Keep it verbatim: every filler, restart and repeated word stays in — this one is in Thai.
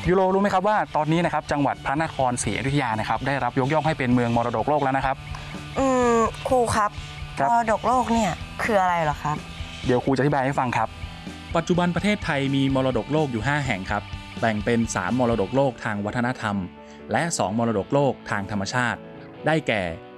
ยูโรรู้ไหมครับว่าตอนนี้นะครับจังหวัดพระนครศรีอยุธยานะครับได้รับยกย่องให้เป็นเมืองมรดกโลกแล้วนะครับอืมครูครับมรดกโลกเนี่ยคืออะไรเหรอครับเดี๋ยวครูจะอธิบายให้ฟังครับปัจจุบันประเทศไทยมีมรดกโลกอยู่ห้าแห่งครับแบ่งเป็นสามมรดกโลกทางวัฒนธรรมและสองมรดกโลกทางธรรมชาติได้แก่